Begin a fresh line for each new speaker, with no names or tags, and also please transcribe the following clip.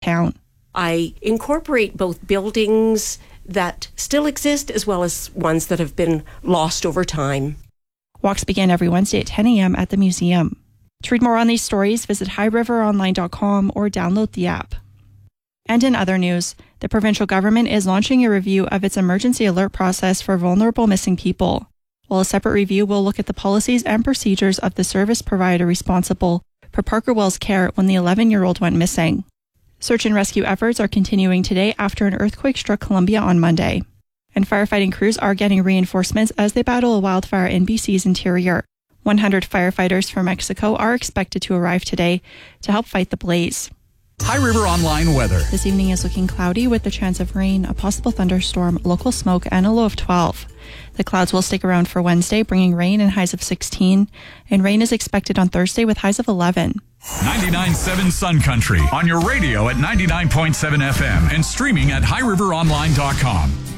town.
I incorporate both buildings that still exist as well as ones that have been lost over time.
Walks begin every Wednesday at 10 a.m. at the museum. To read more on these stories, visit highriveronline.com or download the app. And in other news, the provincial government is launching a review of its emergency alert process for vulnerable missing people, while a separate review will look at the policies and procedures of the service provider responsible for Parker Wells' care when the 11-year-old went missing. Search and rescue efforts are continuing today after an earthquake struck Columbia on Monday, and firefighting crews are getting reinforcements as they battle a wildfire in BC's interior. 100 firefighters from Mexico are expected to arrive today to help fight the blaze.
High River Online weather.
This evening is looking cloudy with the chance of rain, a possible thunderstorm, local smoke, and a low of 12. The clouds will stick around for Wednesday, bringing rain and highs of 16, and rain is expected on Thursday with highs of 11.
99.7 Sun Country on your radio at 99.7 FM and streaming at highriveronline.com.